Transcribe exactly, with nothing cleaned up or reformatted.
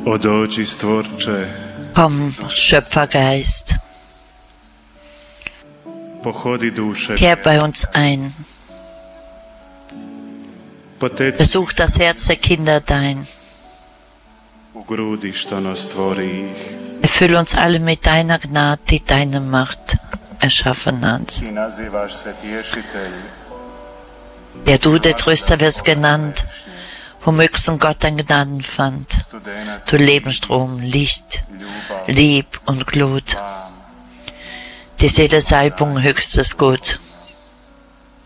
O dođi stvorče, Komm, Schöpfergeist, pohodi duše, kehr bei uns ein. poteci Besuch das Herz der Kinder dein. u grudi što nas stvori ih. Erfüll uns alle mit deiner Gnade, die deine Macht erschaffen hat. Ti nazivaš se tješitelj, Der du, der Tröster, wirst genannt, vom höchsten Gott ein Gnadenpfand. studenac, Du Lebensstrom, Licht, ljubav, Lieb und Glut. plan, Die Seele Salbung, höchstes Gut.